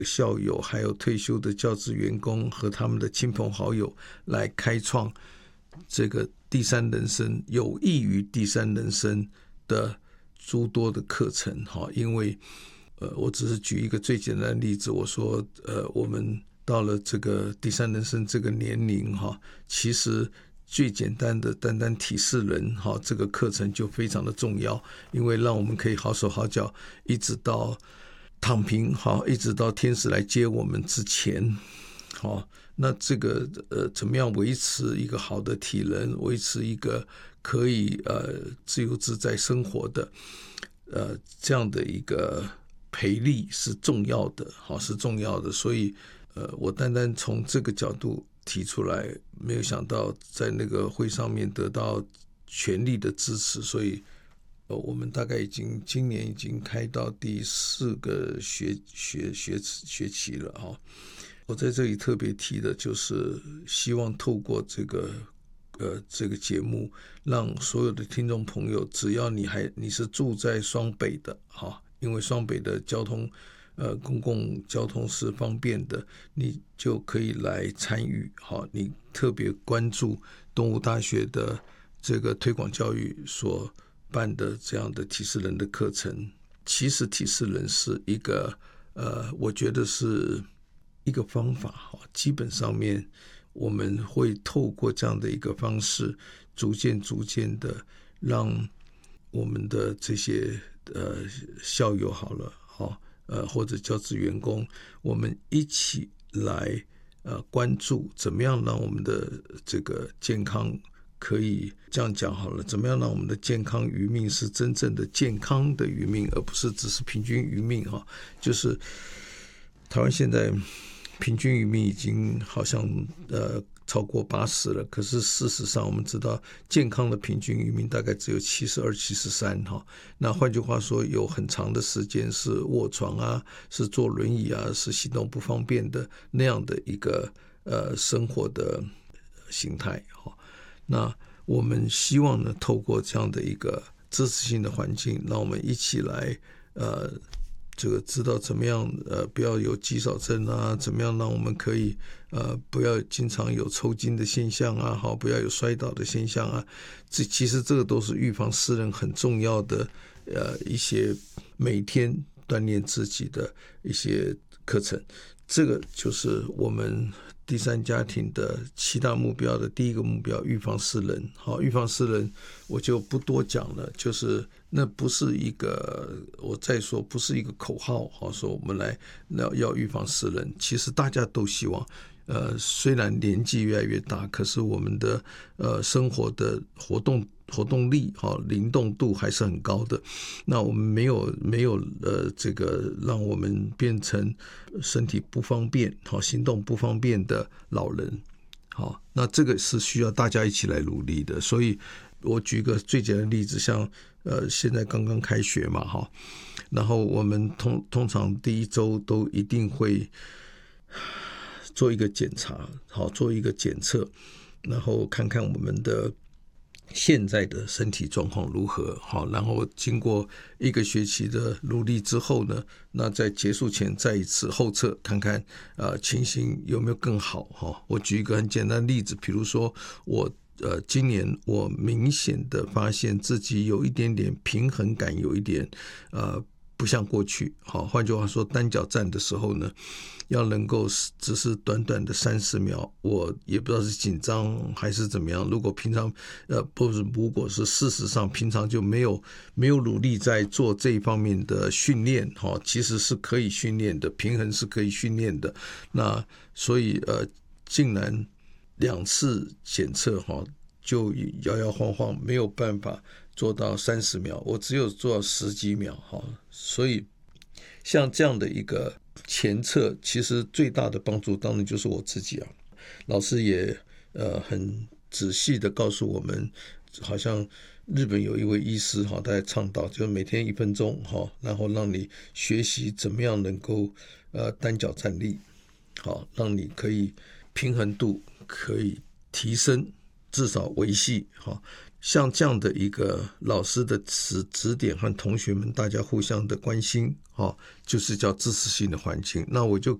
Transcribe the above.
校友还有退休的教职员工和他们的亲朋好友来开创这个第三人生，有益于第三人生的诸多的课程。因为我只是举一个最简单的例子，我说我们到了这个第三人生这个年龄，其实最简单的单单体适能这个课程就非常的重要，因为让我们可以好手好脚一直到躺平，一直到天使来接我们之前。那这个怎么样维持一个好的体能，维持一个可以自由自在生活的这样的一个培力是重要的，是重要的。所以我单单从这个角度提出来，没有想到在那个会上面得到全力的支持，所以我们大概今年已经开到第4个学期了。我在这里特别提的就是希望透过这个节目，让所有的听众朋友，只要你是住在双北的，因为双北的交通公共交通是方便的，你就可以来参与。你特别关注东吴大学的这个推广教育所办的这样的体适能的课程。其实体适能是一个我觉得是一个方法，基本上面我们会透过这样的一个方式，逐渐的让我们的这些校友好了，或者教职员工，我们一起来关注怎么样让我们的这个健康，可以这样讲好了，怎么样让我们的健康余命是真正的健康的余命，而不是只是平均余命。就是台湾现在平均余命已经好像超过80了，可是事实上我们知道健康的平均余命大概只有72、73。那换句话说，有很长的时间是卧床啊，是坐轮椅啊，是行动不方便的那样的一个生活的形态。那我们希望呢，透过这样的一个支持性的环境，让我们一起来这个知道怎么样不要有肌少症啊，怎么样让我们可以不要经常有抽筋的现象啊，不要有摔倒的现象啊。其实这个都是预防失能很重要的一些每天锻炼自己的一些课程。这个就是我们第三家庭的7大目标的第一个目标，预防失能。预防失能我就不多讲了，就是那不是一个，我再说不是一个口号，说我们来要预防失能。其实大家都希望虽然年纪越来越大，可是我们的生活的活动力灵动度还是很高的。那我们没有这个让我们变成身体不方便行动不方便的老人。那这个是需要大家一起来努力的。所以我举个最简单的例子，像现在刚刚开学嘛，然后我们通常第1周都一定会做一个检查，做一个检测，然后看看我们的现在的身体状况如何。然后经过1个学期的努力之后呢，那在结束前再一次后测，看看情形有没有更好。我举一个很简单的例子，比如说我今年我明显的发现自己有一点点平衡感，有一点不像过去。换句话说，单脚站的时候呢，要能够只是短短的30秒，我也不知道是紧张还是怎么样。如果平常如果是事实上平常就没有努力在做这一方面的训练，其实是可以训练的，平衡是可以训练的。那所以竟然2次检测就摇摇晃晃没有办法做到30秒，我只有做到10几秒。所以像这样的一个前测，其实最大的帮助当然就是我自己啊。老师也很仔细的告诉我们，好像日本有一位医师他在倡导，就是每天1分钟，然后让你学习怎么样能够单脚站立，让你可以平衡度可以提升，至少维系。 像这样的一个老师的指点和同学们大家互相的关心，就是叫支持性的环境。那我就